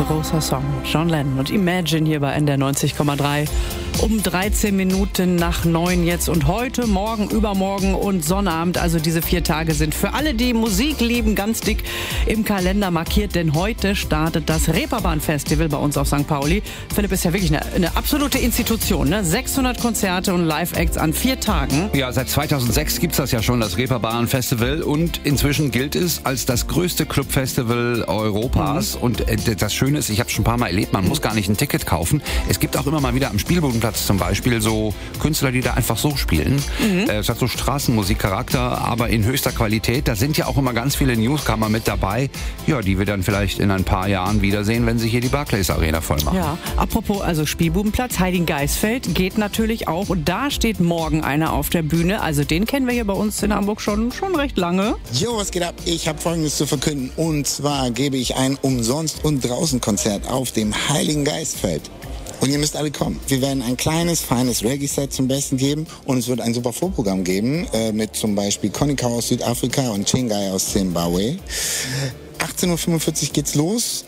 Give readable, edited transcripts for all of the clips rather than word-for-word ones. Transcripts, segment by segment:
großer Song. John Lennon und Imagine hier bei NDR 90,3. Um 13 Minuten nach 9 jetzt und heute, morgen, übermorgen und Sonnabend. Also diese 4 Tage sind für alle, die Musik lieben, ganz dick im Kalender markiert. Denn heute startet das Reeperbahn-Festival bei uns auf St. Pauli. Philipp ist ja wirklich eine absolute Institution. Ne? 600 Konzerte und Live-Acts an 4 Tagen. Ja, seit 2006 gibt's das ja schon, das Reeperbahn-Festival. Und inzwischen gilt es als das größte Clubfestival Europas. Und das Schöne ist, ich habe schon ein paar Mal erlebt, man muss gar nicht ein Ticket kaufen. Es gibt auch immer mal wieder am Spielbodenplatz zum Beispiel so Künstler, die da einfach so spielen. Es hat so Straßenmusikcharakter, aber in höchster Qualität. Da sind ja auch immer ganz viele Newcomer mit dabei, ja, die wir dann vielleicht in ein paar Jahren wiedersehen, wenn sich hier die Barclays Arena voll macht. Ja, apropos also Spielbudenplatz, Heiligengeistfeld geht natürlich auch. Und da steht morgen einer auf der Bühne. Also den kennen wir hier bei uns in Hamburg schon recht lange. Jo, was geht ab? Ich habe Folgendes zu verkünden. Und zwar gebe ich ein Umsonst- und Draußen-Konzert auf dem Heiligengeistfeld. Und ihr müsst alle kommen. Wir werden ein kleines, feines Reggae-Set zum Besten geben. Und es wird ein super Vorprogramm geben mit zum Beispiel Konika aus Südafrika und Chingai aus Zimbabwe. 18.45 Uhr geht's los,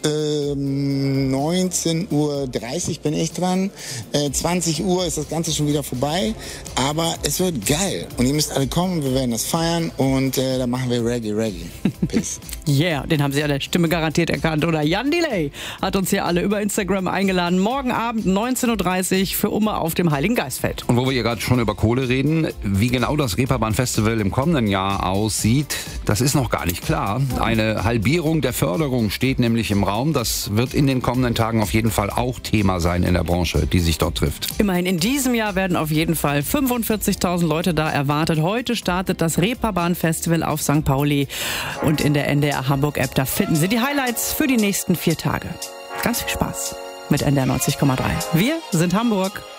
19.30 Uhr bin ich dran, 20 Uhr ist das Ganze schon wieder vorbei, aber es wird geil und ihr müsst alle kommen, wir werden das feiern und dann machen wir Reggae. Peace. Yeah, den haben Sie an der Stimme garantiert erkannt, oder? Jan Delay hat uns hier alle über Instagram eingeladen, morgen Abend 19.30 Uhr für Umme auf dem Heiligengeistfeld. Und wo wir hier gerade schon über Kohle reden, wie genau das Reeperbahn-Festival im kommenden Jahr aussieht, das ist noch gar nicht klar. Eine Halbierung der Förderung steht nämlich im Raum. Das wird in den kommenden Tagen auf jeden Fall auch Thema sein in der Branche, die sich dort trifft. Immerhin in diesem Jahr werden auf jeden Fall 45.000 Leute da erwartet. Heute startet das Reeperbahn-Festival auf St. Pauli und in der NDR Hamburg-App. Da finden Sie die Highlights für die nächsten 4 Tage. Ganz viel Spaß mit NDR 90,3. Wir sind Hamburg.